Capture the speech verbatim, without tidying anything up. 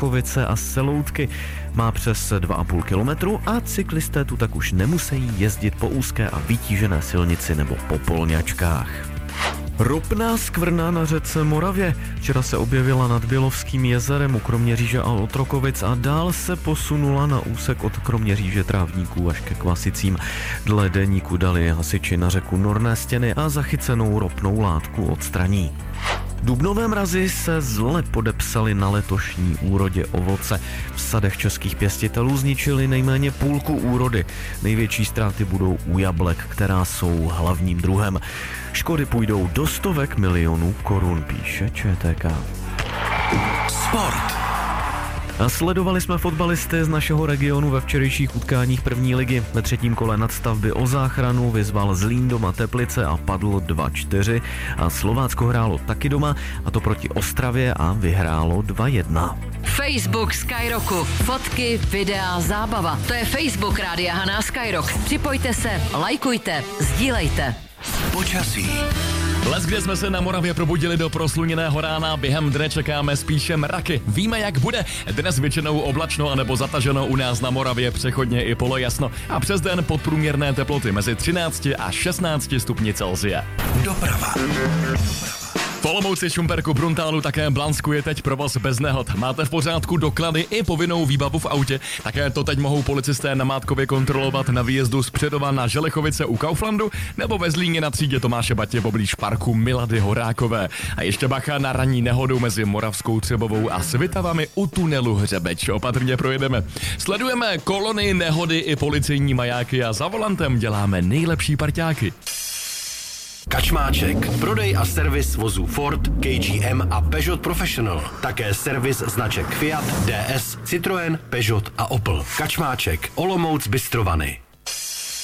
Otrokovice a Seloutky. Má přes dva a půl kilometru a cyklisté tu tak už nemusí jezdit po úzké a vytížené silnici nebo po polňačkách. Ropná skvrna na řece Moravě. Včera se objevila nad Bělovským jezerem u Kroměříže a Otrokovic a dál se posunula na úsek od Kroměříže Trávníků až ke Kvasicím. Dle deníku dali hasiči na řeku norné stěny a zachycenou ropnou látku odstraní. Dubnové mrazy se zle podepsaly na letošní úrodě ovoce. V sadech českých pěstitelů zničili nejméně půlku úrody. Největší ztráty budou u jablek, která jsou hlavním druhem. Škody půjdou do stovek milionů korun, píše ČTK. Sport. A sledovali jsme fotbalisty z našeho regionu ve včerejších utkáních první ligy. Ve třetím kole nadstavby o záchranu vyzval Zlín doma Teplice a padlo dva čtyři. A Slovácko hrálo taky doma, a to proti Ostravě, a vyhrálo dva jedna. Facebook Skyrocku. Fotky, videa, zábava. To je Facebook Rádia Haná Skyrock. Připojte se, lajkujte, sdílejte. Počasí. Les, kde jsme se na Moravě probudili do prosluněného rána, během dne čekáme spíše mraky. Víme, jak bude. Dnes většinou oblačno anebo zataženo, u nás na Moravě přechodně i polojasno a přes den podprůměrné teploty mezi třinácti a šestnácti stupni Celsia. Doprava. V Olomouci, Šumperku, Bruntálu, také Blansku je teď provoz bez nehod. Máte v pořádku doklady i povinnou výbavu v autě? Také to teď mohou policisté na Mátkově kontrolovat na výjezdu z Předova na Želechovice u Kauflandu nebo ve Zlíně na třídě Tomáše Batě poblíž parku Milady Horákové. A ještě bacha na ranní nehodu mezi Moravskou Třebovou a Svitavami u tunelu Hřebeč. Opatrně projedeme. Sledujeme kolony, nehody i policejní majáky a za volantem děláme nejlepší parťáky. Kačmáček. Prodej a servis vozů Ford, K G M a Peugeot Professional. Také servis značek Fiat, D S, Citroën, Peugeot a Opel. Kačmáček. Olomouc Bystrovany.